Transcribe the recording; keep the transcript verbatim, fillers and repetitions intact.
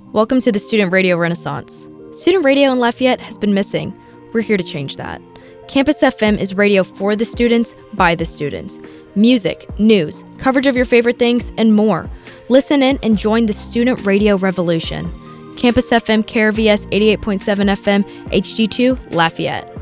Welcome to the Student Radio Renaissance. Student radio in Lafayette has been missing. We're here to change that. Campus F M is radio for the students, by the students. Music, news, coverage of your favorite things, and more. Listen in and join the student radio revolution. Campus F M, K R V S eighty-eight point seven F M, H D two, Lafayette.